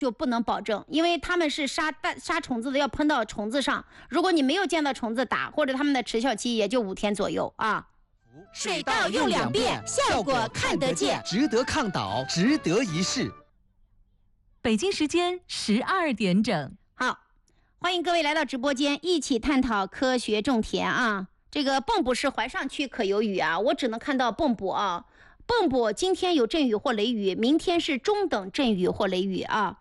就不能保证，因为他们是杀虫子的，要喷到虫子上。如果你没有见到虫子打，或者他们的持效期也就5天左右啊。 水稻用2遍，效果看得见， 值得抗倒，值得一试。 北京时间12点整。 好，欢迎各位来到直播间，一起探讨科学种田啊。这个蚌埠市怀上区可有雨啊，我只能看到蚌埠啊。蚌埠今天有阵雨或雷雨，明天是中等阵雨或雷雨啊。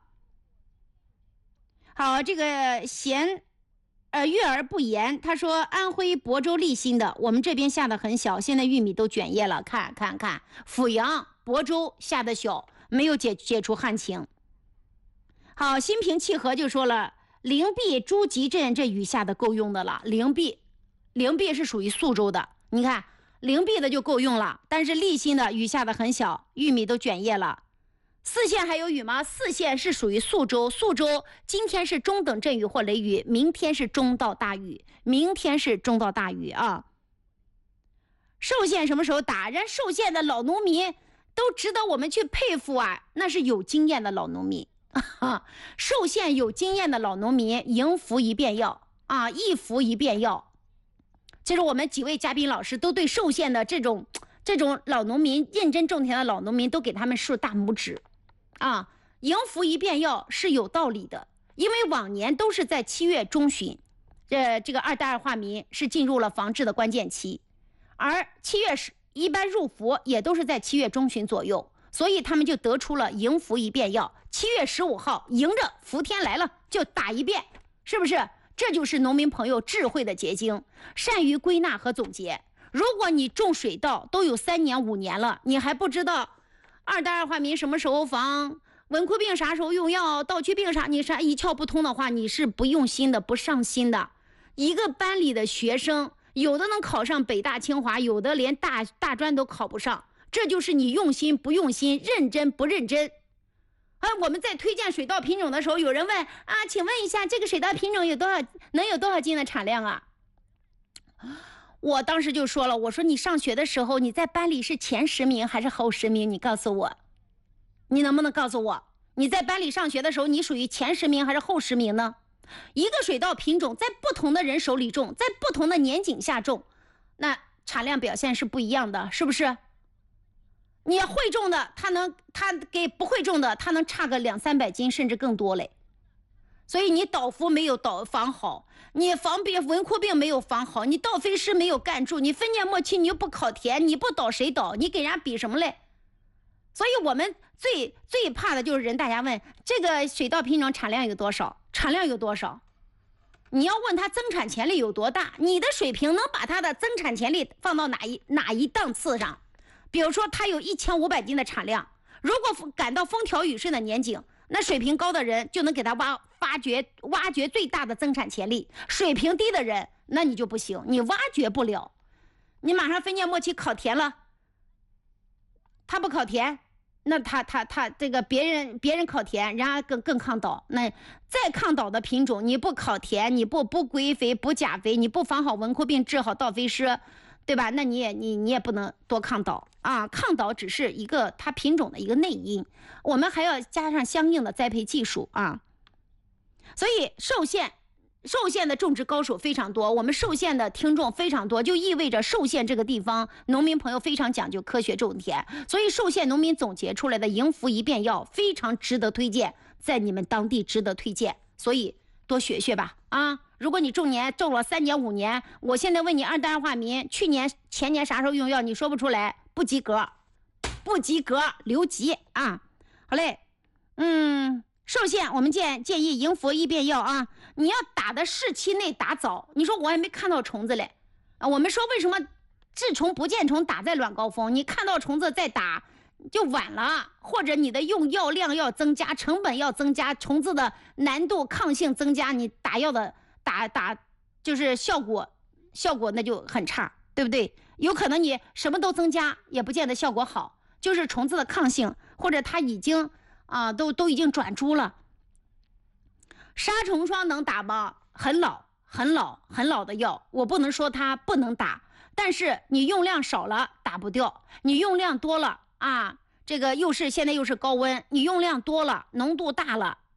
好，这个悦而不言，他说安徽亳州利辛的，我们这边下的很小，现在玉米都卷叶了，看，阜阳、亳州下的小，没有解除旱情。好，心平气和就说了，灵璧、诸集镇这雨下的够用的了。灵璧是属于宿州的，你看灵璧的就够用了，但是利辛的雨下的很小，玉米都卷叶了。4县还有雨吗？4县是属于宿州今天是中等阵雨或雷雨，明天是中到大雨，啊。寿县什么时候打？人寿县的老农民都值得我们去佩服啊，那是有经验的老农民。寿县有经验的老农民，迎服一变药啊，一服一变药。其实我们几位嘉宾老师都对寿县的这种老农民，认真种田的老农民，都给他们竖大拇指啊！迎服一变药是有道理的，因为往年都是在7月中旬，这个2代2化民是进入了防治的关键期，而7月一般入伏也都是在7月中旬左右，所以他们就得出了迎伏一变药。7月15号迎着伏天来了就打一遍，是不是？这就是农民朋友智慧的结晶，善于归纳和总结。如果你种水稻都有3年5年了，你还不知道2代2化民什么时候防，蚊枯病啥时候用药，稻曲病啥，你一窍不通的话，你是不用心的，不上心的。一个班里的学生，有的能考上北大清华，有的连大专都考不上，这就是你用心不用心，认真不认真。我们在推荐水稻品种的时候，有人问啊，请问一下这个水稻品种能有多少斤的产量啊？我当时就说了，我说你上学的时候，你在班里是前10名还是后10名？你告诉我，你能不能告诉我，你在班里上学的时候，你属于前10名还是后10名呢？一个水稻品种在不同的人手里种，在不同的年景下种，那产量表现是不一样的，是不是？你会种的，它给不会种的，它能差个200-300斤甚至更多嘞。所以你倒伏没有防好，你防蚊枯病没有防好，你稻飞虱没有干住，你分界末期你又不考田，你不倒谁倒？你给人家比什么嘞？所以我们最怕的就是人大家问这个水稻品种产量有多少？你要问他增产潜力有多大，你的水平能把他的增产潜力放到哪一档次上？比如说他有1500斤的产量，如果赶到风调雨顺的年景，那水平高的人就能给他挖掘最大的增产潜力，水平低的人那你就不行，你挖掘不了。你马上分界末期考田了，他不考田，那他这个别人考田，人家更抗倒。那再抗倒的品种，你不考田，你不归肥不钾肥，你不防好蚊枯病，治好稻飞虱，对吧？那你也不能多抗倒啊！抗倒只是一个它品种的一个内因，我们还要加上相应的栽培技术啊。所以寿县的种植高手非常多，我们寿县的听众非常多，就意味着寿县这个地方农民朋友非常讲究科学种田，所以寿县农民总结出来的迎伏一变药非常值得推荐，在你们当地值得推荐，所以多学学吧啊！如果你种了3年5年，我现在问你2代2化民去年前年啥时候用药，你说不出来，不及格，留级啊！好嘞，寿县我们建议迎伏一变药啊，你要打的市期内打早。你说我还没看到虫子嘞啊，我们说为什么治虫不见虫打在卵高峰，你看到虫子再打就晚了，或者你的用药量要增加，成本要增加，虫子的难度抗性增加，你打药的打就是效果那就很差，对不对？有可能你什么都增加也不见得效果好，就是虫子的抗性或者它已经都已经转株了。杀虫霜能打吗？很老的药，我不能说它不能打，但是你用量少了打不掉，你用量多了啊，这个现在又是高温，你用量多了，浓度大了，